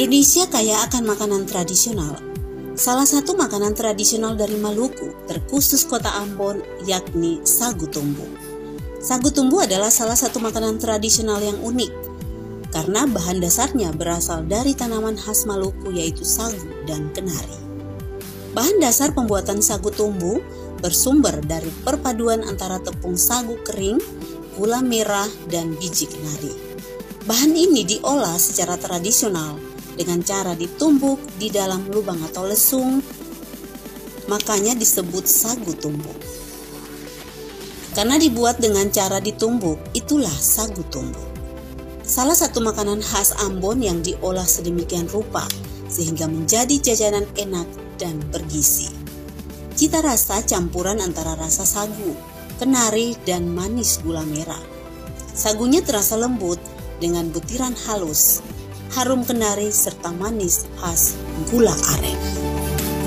Indonesia kaya akan makanan tradisional. Salah satu makanan tradisional dari Maluku, terkhusus kota Ambon, yakni sagu tumbu. Sagu tumbu adalah salah satu makanan tradisional yang unik, karena bahan dasarnya berasal dari tanaman khas Maluku yaitu sagu dan kenari. Bahan dasar pembuatan sagu tumbu bersumber dari perpaduan antara tepung sagu kering, gula merah, dan biji kenari. Bahan ini diolah secara tradisional dengan cara ditumbuk di dalam lubang atau lesung, makanya disebut sagu tumbuk. Karena dibuat dengan cara ditumbuk, itulah sagu tumbuk. Salah satu makanan khas Ambon yang diolah sedemikian rupa sehingga menjadi jajanan enak dan bergizi. Cita rasa campuran antara rasa sagu, kenari, dan manis gula merah. Sagunya terasa lembut dengan butiran halus, harum kenari serta manis khas gula aren.